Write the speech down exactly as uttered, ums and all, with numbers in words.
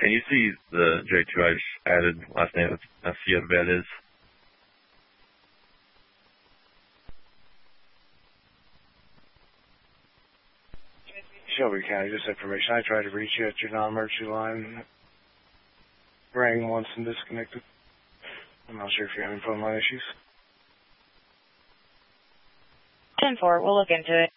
Can you see the J two I just added last name? Let's see what that is. Shelby County, just information. I tried to reach you at your non-emergency line. Rang once and disconnected. I'm not sure if you're having phone line issues. ten four, we'll look into it.